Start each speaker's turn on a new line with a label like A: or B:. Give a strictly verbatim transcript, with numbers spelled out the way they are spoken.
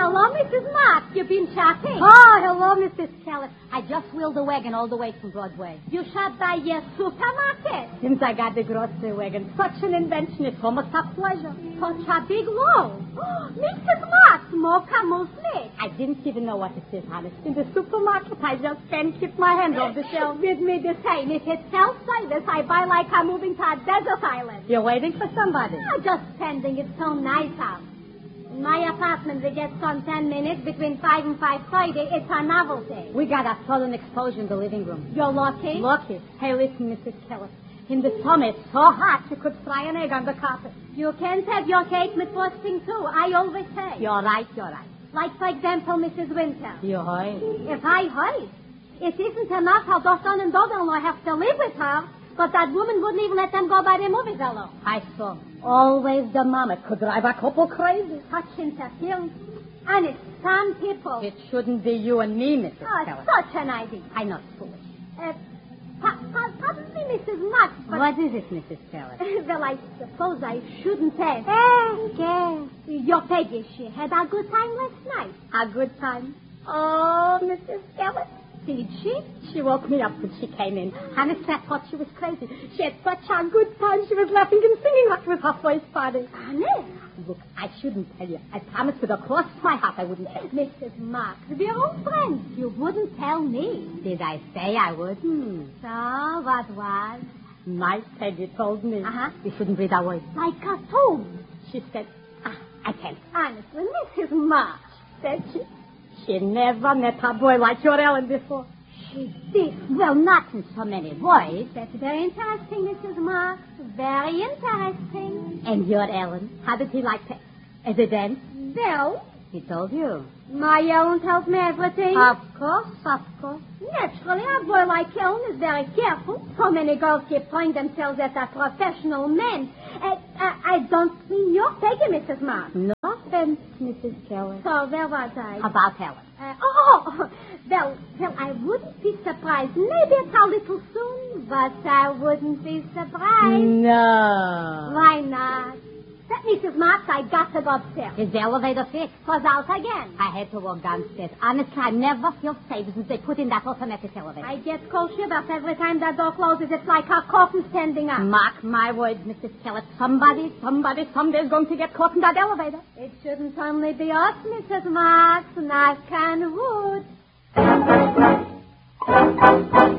A: hello, Missus Marks. You've been shopping.
B: Oh, hello, Missus Keller. I just wheeled the wagon all the way from Broadway.
A: You shop by your supermarket.
B: Since I got the grocery wagon, such an invention, it's almost a pleasure.
A: Such a big load. Missus Marks, more camouflage.
B: I didn't even know what it is, honest. In the supermarket, I just can't keep my hand off the shelf.
A: With me the same. If it's self-service, I buy like I'm moving to a desert island.
B: You're waiting for somebody?
A: I'm just pending. It's so nice out. In my apartment, we get sun ten minutes between five and five thirty. It's a novelty.
B: We got a sudden explosion in the living room.
A: You're lucky?
B: Lucky. Hey, listen, Missus Keller. In the summer, it's so hot you could fry an egg on the carpet.
A: You can't have your cake with frosting, too. I always say.
B: You're right, you're right.
A: Like, for example, Missus Winter.
B: You heard?
A: If I heard, it isn't enough how the son and daughter-in-law have to live with her, but that woman wouldn't even let them go by their movies alone.
B: I saw. Always the mama could drive a couple crazy.
A: Such interference. And it's some people.
B: It shouldn't be you and me, Missus
A: Oh,
B: Keller.
A: such an idea.
B: I'm not foolish.
A: Uh, pa- pa- pardon me, Missus Marks, but...
B: What is it, Missus Keller?
A: Well, I suppose I shouldn't have. Eh, yes. Your Peggy, she had a good time last night.
B: A good time? Oh, Missus Keller.
A: Did she?
B: She woke me up when she came in. Honest, I thought she was crazy. She had such a good time. She was laughing and singing like it was her first party.
A: Honest?
B: Look, I shouldn't tell you. I promised with a cross my heart I wouldn't tell you.
A: Missus Marks, we're old friends. You wouldn't tell me.
B: Did I say I wouldn't?
A: So, what was?
B: My Peggy told me.
A: Uh-huh.
B: We shouldn't read our words.
A: Like a tomb.
B: She said, ah, I can't.
A: Honestly, Missus Marks.
B: Said she. She never met a boy like your Ellen before.
A: She did.
B: Well, not in so many words.
A: That's very interesting, Missus Marks. Very interesting.
B: And your Ellen, how did he like to... As a dance?
A: Well,
B: He told you.
A: my Ellen tells me everything.
B: Of course, of course.
A: Naturally, a boy like Ellen is very careful. So many girls keep throwing themselves at a professional man. Uh, uh, I don't mean your Peggy, Missus Marks.
B: No offense, Missus Keller.
A: So where was I?
B: About Helen.
A: Uh, oh, oh, well, well, I wouldn't be surprised. Maybe it's a little soon, but I wouldn't be surprised.
B: No.
A: Why not? That Missus Marks, I got to go upstairs.
B: Is the elevator fixed?
A: Was out again.
B: I had to walk downstairs. Honestly, I never feel safe since they put in that automatic elevator.
A: I get cold shivers every time that door closes. It's like a coffin standing up.
B: Mark my words, Missus Keller. Somebody, somebody, someday is going to get caught in that elevator.
A: It shouldn't only be us, Missus Marks. Knock on wood.